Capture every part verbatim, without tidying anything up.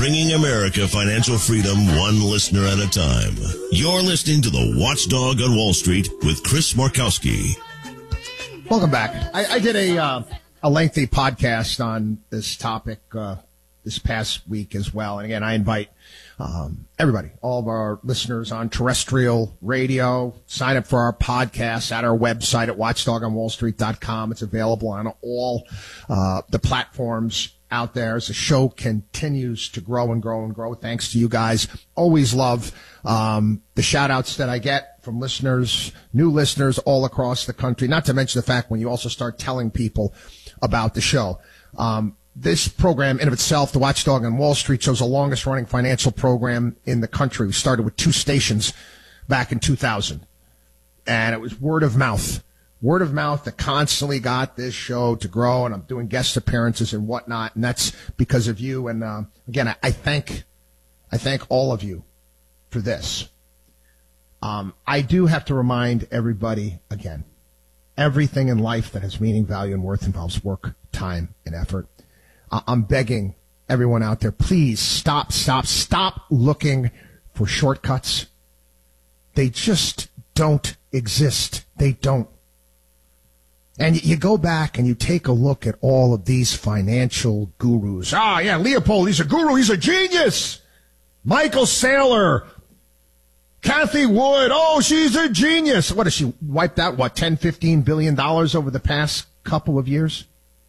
bringing America financial freedom one listener at a time. You're listening to The Watchdog on Wall Street with Chris Markowski. Welcome back. I, I did a uh, a lengthy podcast on this topic uh, this past week as well. And again, I invite um, everybody, all of our listeners on terrestrial radio, sign up for our podcast at our website at watchdog on wall street dot com. It's available on all uh, the platforms out there as the show continues to grow and grow and grow. Thanks to you guys. Always love um, the shout outs that I get from listeners, new listeners all across the country, not to mention the fact when you also start telling people about the show. Um, this program in of itself, The Watchdog on Wall Street, shows the longest running financial program in the country. We started with two stations back in two thousand, and it was word of mouth. Word of mouth that constantly got this show to grow, and I'm doing guest appearances and whatnot, and that's because of you. And uh, again, I, I thank, I thank all of you for this. Um, I do have to remind everybody again: everything in life that has meaning, value, and worth involves work, time, and effort. Uh, I'm begging everyone out there, please stop, stop, stop looking for shortcuts. They just don't exist. They don't. And you go back and you take a look at all of these financial gurus. Ah, yeah, Leopold, he's a guru. He's a genius. Michael Saylor, Kathy Wood. Oh, she's a genius. What has she wiped out? What, ten, fifteen billion dollars over the past couple of years?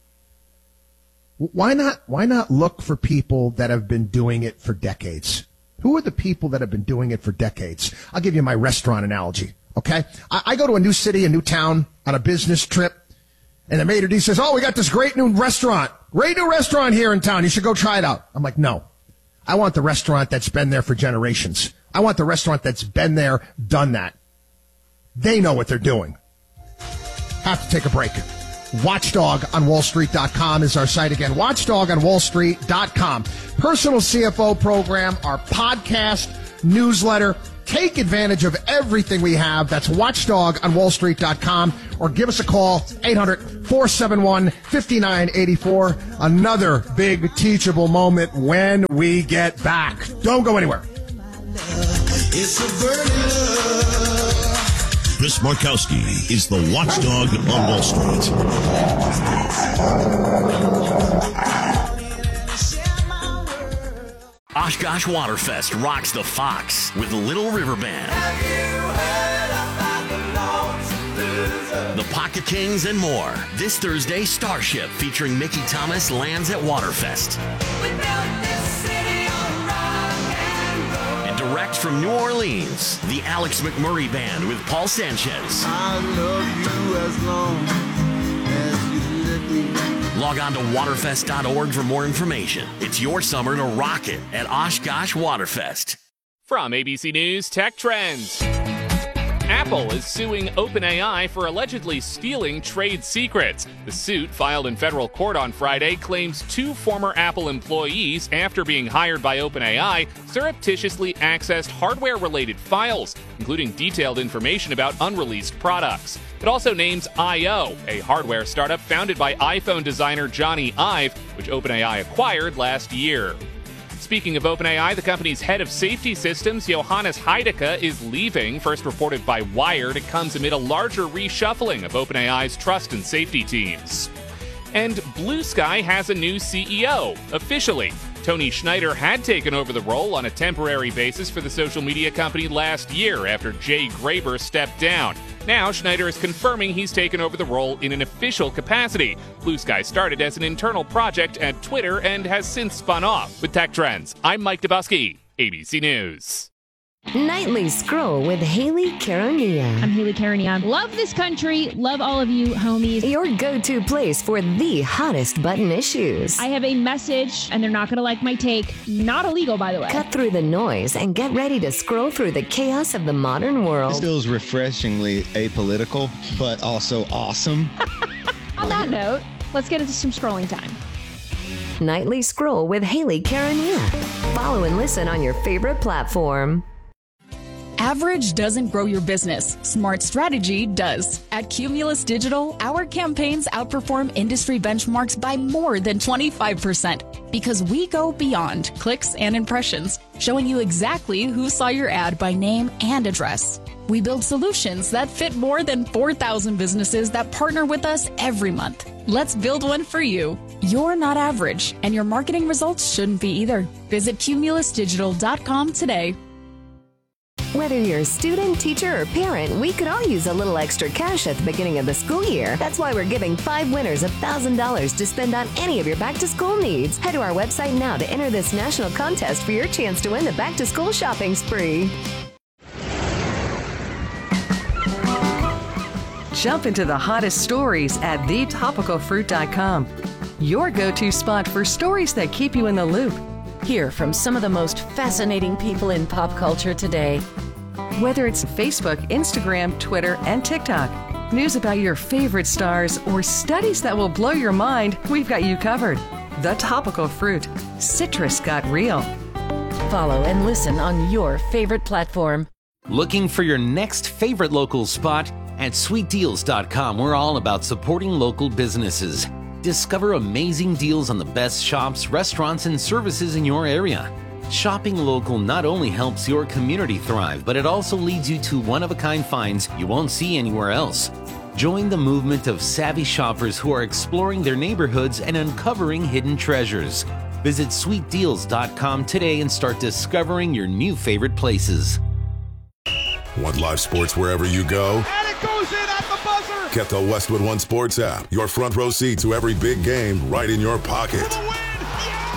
Why not, why not look for people that have been doing it for decades? Who are the people that have been doing it for decades? I'll give you my restaurant analogy. Okay, I, I go to a new city, a new town on a business trip, and the maitre d' says, oh, we got this great new restaurant, great new restaurant here in town. You should go try it out. I'm like, no, I want the restaurant that's been there for generations. I want the restaurant that's been there, done that. They know what they're doing. Have to take a break. watchdog on wall street dot com is our site again. watchdog on wall street dot com. Personal C F O program, our podcast, newsletter. Take advantage of everything we have. That's watchdog on wall street dot com, or give us a call, eight hundred, four seven one, five nine eight four. Another big teachable moment when we get back. Don't go anywhere. It's a burning love. Chris Markowski is the Watchdog on Wall Street. Oshkosh Waterfest rocks the Fox with Little River Band. Have you heard about the, the Pocket Kings and more. This Thursday, Starship featuring Mickey Thomas lands at Waterfest. We built this city on rock and roll. And direct from New Orleans, the Alex McMurray Band with Paul Sanchez. I love you as long as you let me. Log on to waterfest dot org for more information. It's your summer to rock it at Oshkosh Waterfest. From A B C News Tech Trends. Apple is suing OpenAI for allegedly stealing trade secrets. The suit, filed in federal court on Friday, claims two former Apple employees, after being hired by OpenAI, surreptitiously accessed hardware-related files, including detailed information about unreleased products. It also names I O, a hardware startup founded by iPhone designer Johnny Ive, which OpenAI acquired last year. Speaking of OpenAI, the company's head of safety systems, Johannes Heideke, is leaving. First reported by Wired, it comes amid a larger reshuffling of OpenAI's trust and safety teams. And Blue Sky has a new C E O, officially. Tony Schneider had taken over the role on a temporary basis for the social media company last year after Jay Graber stepped down. Now, Schneider is confirming he's taken over the role in an official capacity. Blue Sky started as an internal project at Twitter and has since spun off. With Tech Trends, I'm Mike Dubusky, A B C News. Nightly Scroll with Haley Caronia. I'm Haley Caronia. Love this country. Love all of you, homies. Your go-to place for the hottest button issues. I have a message, and they're not going to like my take. Not illegal, by the way. Cut through the noise and get ready to scroll through the chaos of the modern world. This feels refreshingly apolitical, but also awesome. On that note, let's get into some scrolling time. Nightly Scroll with Haley Caronia. Follow and listen on your favorite platform. Average doesn't grow your business. Smart strategy does. At Cumulus Digital, our campaigns outperform industry benchmarks by more than twenty-five percent because we go beyond clicks and impressions, showing you exactly who saw your ad by name and address. We build solutions that fit more than four thousand businesses that partner with us every month. Let's build one for you. You're not average, and your marketing results shouldn't be either. Visit cumulus digital dot com today. Whether you're a student, teacher, or parent, we could all use a little extra cash at the beginning of the school year. That's why we're giving five winners one thousand dollars to spend on any of your back-to-school needs. Head to our website now to enter this national contest for your chance to win the back-to-school shopping spree. Jump into the hottest stories at the topical fruit dot com. Your go-to spot for stories that keep you in the loop. Hear from some of the most fascinating people in pop culture today. Whether it's Facebook, Instagram, Twitter, and TikTok, news about your favorite stars, or studies that will blow your mind, we've got you covered. The Topical Fruit. Citrus got real. Follow and listen on your favorite platform. Looking for your next favorite local spot? At sweet deals dot com, we're all about supporting local businesses. Discover amazing deals on the best shops, restaurants, and services in your area. Shopping local not only helps your community thrive, but it also leads you to one-of-a-kind finds you won't see anywhere else. Join the movement of savvy shoppers who are exploring their neighborhoods and uncovering hidden treasures. Visit sweet deals dot com today and start discovering your new favorite places. Want live sports wherever you go? And it goes in at the buzzer! Get the Westwood One Sports app. Your front row seat to every big game right in your pocket. For the win! Yeah!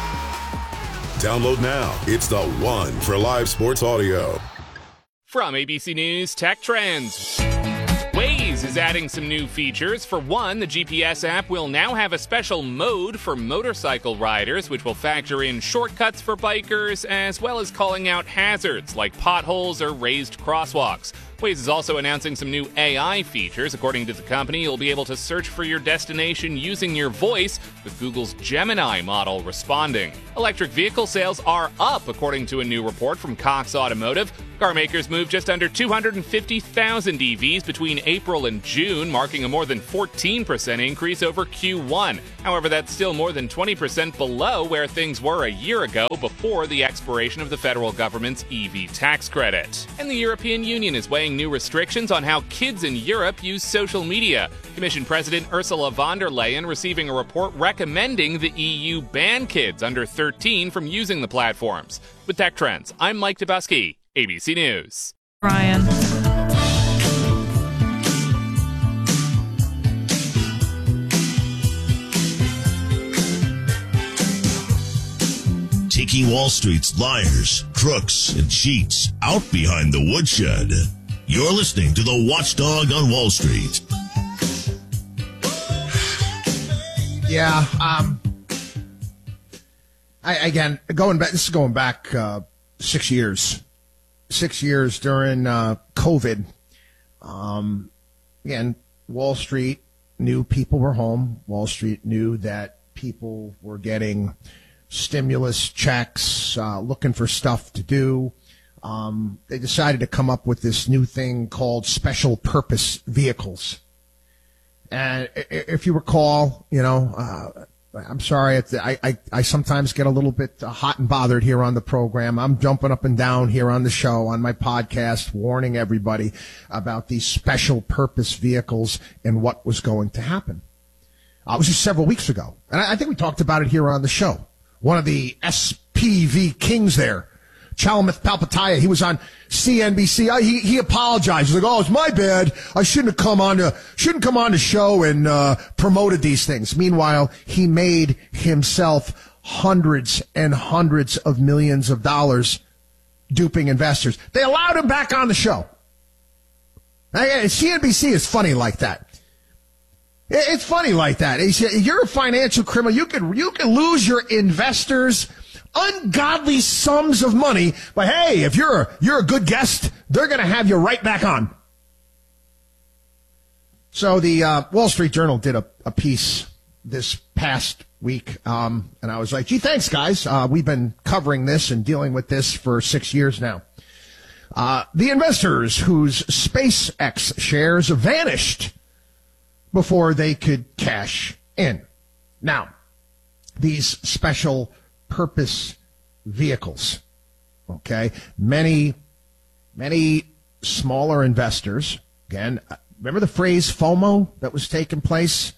Download now. It's the one for live sports audio. From A B C News Tech Trends. Waze is adding some new features. For one, the G P S app will now have a special mode for motorcycle riders, which will factor in shortcuts for bikers, as well as calling out hazards like potholes or raised crosswalks. Waze is also announcing some new A I features. According to the company, you'll be able to search for your destination using your voice, with Google's Gemini model responding. Electric vehicle sales are up, according to a new report from Cox Automotive. Car makers moved just under two hundred fifty thousand E Vs between April and June, marking a more than fourteen percent increase over Q one. However, that's still more than twenty percent below where things were a year ago before the expiration of the federal government's E V tax credit. And the European Union is weighing new restrictions on how kids in Europe use social media. Commission President Ursula von der Leyen receiving a report recommending the E U ban kids under thirteen from using the platforms. With Tech Trends, I'm Mike Dubusky, A B C News. Brian. Taking Wall Street's liars, crooks, and cheats out behind the woodshed. You're listening to the Watchdog on Wall Street. Yeah, um, I, again, going back, this is going back uh, six years. Six years during uh, COVID. Um, again, Wall Street knew people were home. Wall Street knew that people were getting stimulus checks, uh, looking for stuff to do. Um, they decided to come up with this new thing called special purpose vehicles. And if you recall, you know, uh, I'm sorry, I, I, I sometimes get a little bit hot and bothered here on the program. I'm jumping up and down here on the show, on my podcast, warning everybody about these special purpose vehicles and what was going to happen. Uh, it was just several weeks ago. And I, I think we talked about it here on the show. One of the S P V kings there, Chalamet Palihapitiya, he was on C N B C. I, he, he apologized. He's like, oh, it's my bad. I shouldn't have come on to, shouldn't come on the show and, uh, promoted these things. Meanwhile, he made himself hundreds and hundreds of millions of dollars duping investors. They allowed him back on the show. Now, C N B C is funny like that. It's funny like that. You're a financial criminal. You can, you can lose your investors ungodly sums of money, but hey, if you're a, you're a good guest, they're going to have you right back on. So the uh, Wall Street Journal did a, a piece this past week, um, and I was like, gee, thanks, guys. Uh, we've been covering this and dealing with this for six years now. Uh, the investors whose SpaceX shares vanished before they could cash in. Now, these special purpose vehicles, okay, many, many smaller investors, again, remember the phrase FOMO that was taking place?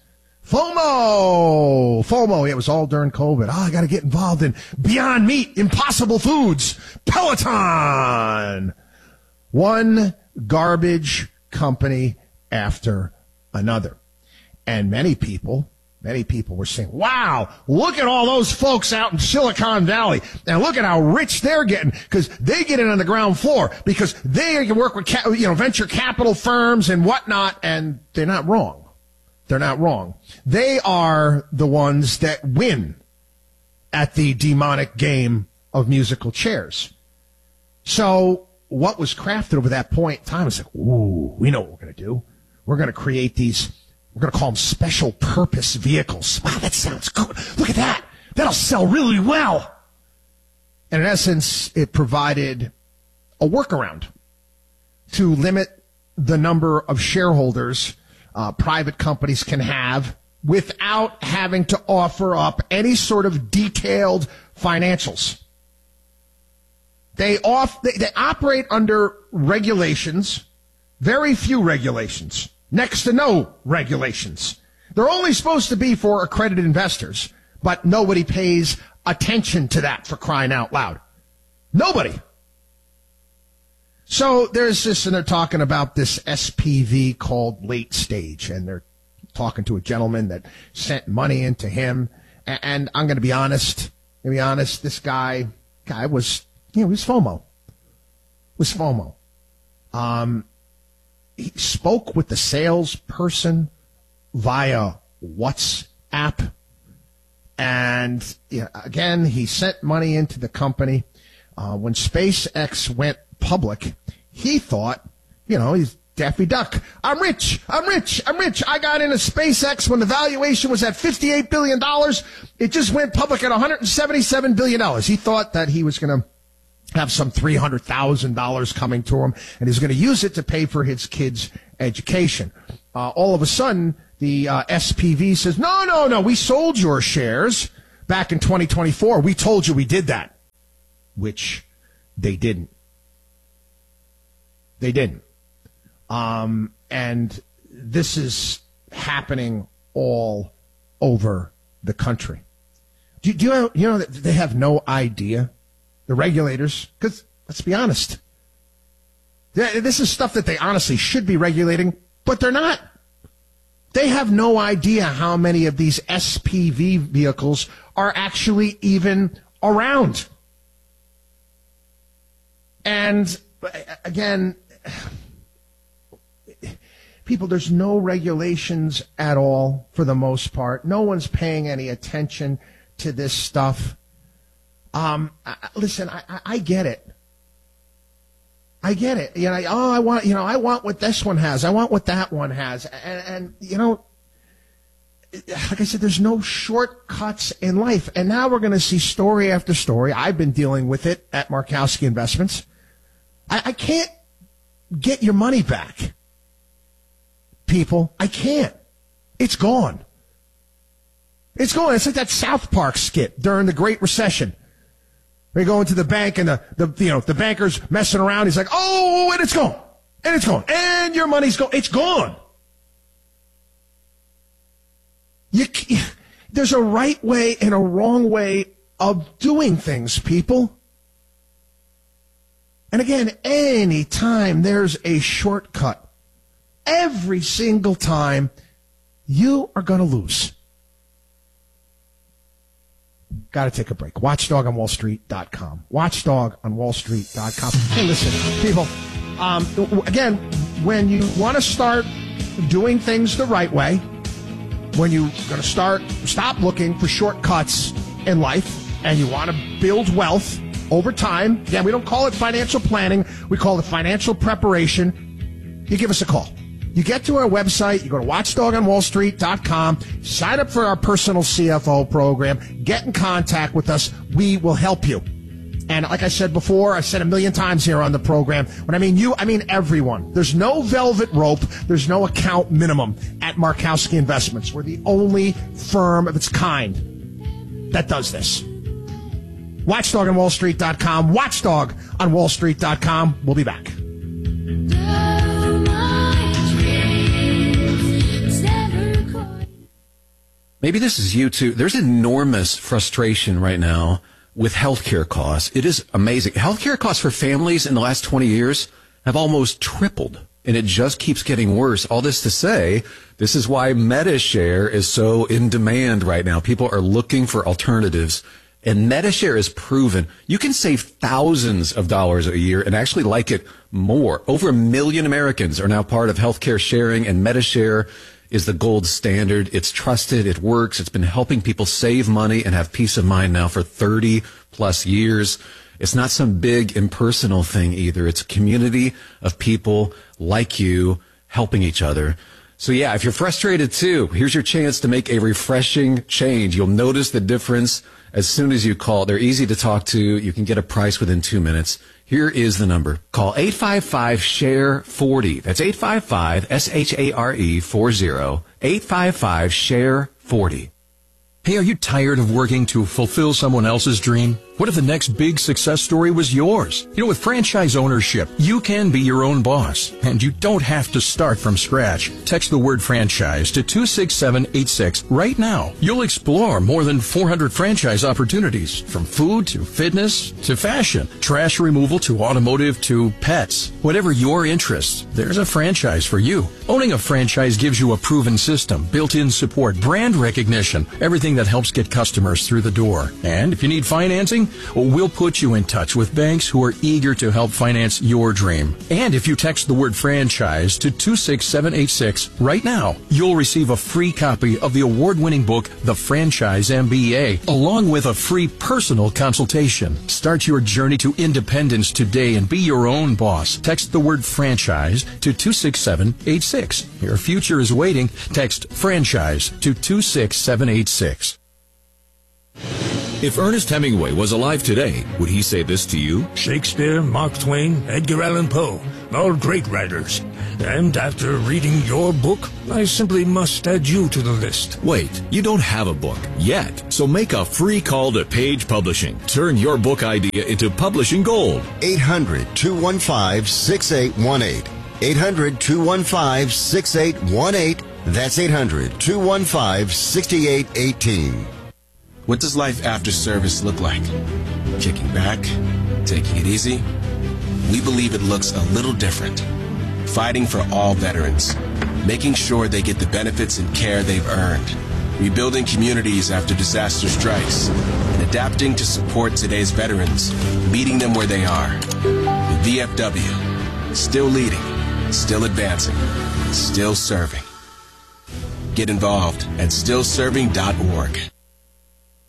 FOMO! FOMO, it was all during COVID. Oh, I got to get involved in Beyond Meat, Impossible Foods, Peloton. One garbage company after another. And many people, many people were saying, wow, look at all those folks out in Silicon Valley. And look at how rich they're getting because they get in on the ground floor because they can work with, you know, venture capital firms and whatnot. And they're not wrong. They're not wrong. They are the ones that win at the demonic game of musical chairs. So what was crafted over that point in time is like, ooh, we know what we're going to do. We're going to create these, we're going to call them special purpose vehicles. Wow, that sounds good. Look at that. That'll sell really well. And in essence, it provided a workaround to limit the number of shareholders uh, private companies can have without having to offer up any sort of detailed financials. They off they, they operate under regulations, very few regulations, next to no regulations. They're only supposed to be for accredited investors, but nobody pays attention to that, for crying out loud. Nobody. So there's this, and they're talking about this S P V called Late Stage, and they're talking to a gentleman that sent money into him. And, and I'm going to be honest, to be honest, this guy, guy was, you know, he was FOMO. Was FOMO. Um, he spoke with the salesperson via WhatsApp. And you know, again, he sent money into the company. Uh, when SpaceX went public, he thought, you know, he's Daffy Duck. I'm rich. I'm rich. I'm rich. I got into SpaceX when the valuation was at fifty-eight billion dollars. It just went public at one hundred seventy-seven billion dollars. He thought that he was going to have some three hundred thousand dollars coming to him, and he's going to use it to pay for his kids' education. Uh, all of a sudden, the uh, S P V says, no, no, no, we sold your shares back in twenty twenty-four. We told you we did that, which they didn't. They didn't. Um, and this is happening all over the country. Do, do you know, you know that they have no idea, the regulators, because let's be honest, this is stuff that they honestly should be regulating, but they're not. They have no idea how many of these S P V vehicles are actually even around. And again, people, there's no regulations at all for the most part. No one's paying any attention to this stuff. Um, I, listen, I, I get it. I get it. You know, oh, I want, you know, I want what this one has. I want what that one has. And, and you know, like I said, there's no shortcuts in life. And now we're going to see story after story. I've been dealing with it at Markowski Investments. I, I can't get your money back, people. I can't. It's gone. It's gone. It's like that South Park skit during the Great Recession. They go into the bank and the, the you know the banker's messing around. He's like, oh, and it's gone, and it's gone, and your money's gone. It's gone. You, there's a right way and a wrong way of doing things, people. And again, any time there's a shortcut, every single time, you are going to lose. Got to take a break. watchdog on wall street dot com. watchdog on wall street dot com. Hey, listen, people, um, again, when you want to start doing things the right way, when you're going to start, stop looking for shortcuts in life, and you want to build wealth over time, again, we don't call it financial planning, we call it financial preparation, you give us a call. You get to our website, you go to watchdog on wall street dot com, sign up for our personal C F O program, get in contact with us, we will help you. And like I said before, I said a million times here on the program, when I mean you, I mean everyone. There's no velvet rope. There's no account minimum at Markowski Investments. We're the only firm of its kind that does this. Watchdog on Wall Street dot com. Watchdog on Wall Street dot com. We'll be back. Maybe this is you too. There's enormous frustration right now with healthcare costs. It is amazing. Healthcare costs for families in the last twenty years have almost tripled, and it just keeps getting worse. All this to say, this is why MediShare is so in demand right now. People are looking for alternatives, and MediShare is proven you can save thousands of dollars a year and actually like it more. Over a million Americans are now part of healthcare sharing, and MediShare is the gold standard. It's trusted. It works. It's been helping people save money and have peace of mind now for thirty plus years. It's not some big impersonal thing either. It's a community of people like you helping each other. So yeah, if you're frustrated too, here's your chance to make a refreshing change. You'll notice the difference as soon as you call. They're easy to talk to. You can get a price within two minutes. Here is the number. Call eight five five, S H A R E, forty. That's eight five five, S H A R E, forty. eight five five, S H A R E, forty. Hey, are you tired of working to fulfill someone else's dream? What if the next big success story was yours? You know, with franchise ownership, you can be your own boss, and you don't have to start from scratch. Text the word franchise to two six seven eight six right now. You'll explore more than four hundred franchise opportunities, from food to fitness to fashion, trash removal to automotive to pets. Whatever your interests, there's a franchise for you. Owning a franchise gives you a proven system, built-in support, brand recognition, everything that helps get customers through the door. And if you need financing, well, we'll put you in touch with banks who are eager to help finance your dream. And if you text the word franchise to two six seven eight six right now, you'll receive a free copy of the award-winning book, The Franchise M B A, along with a free personal consultation. Start your journey to independence today and be your own boss. Text the word franchise to two six seven eight six. Your future is waiting. Text franchise to two six seven eight six. If Ernest Hemingway was alive today, would he say this to you? Shakespeare, Mark Twain, Edgar Allan Poe, all great writers. And after reading your book, I simply must add you to the list. Wait, you don't have a book yet, so make a free call to Page Publishing. Turn your book idea into publishing gold. eight hundred, two one five, six eight one eight. eight hundred, two one five, six eight one eight. That's eight hundred, two one five, six eight one eight. What does life after service look like? Kicking back? Taking it easy? We believe it looks a little different. Fighting for all veterans. Making sure they get the benefits and care they've earned. Rebuilding communities after disaster strikes. And adapting to support today's veterans. Meeting them where they are. The V F W. Still leading. Still advancing. Still serving. Get involved at still serving dot org.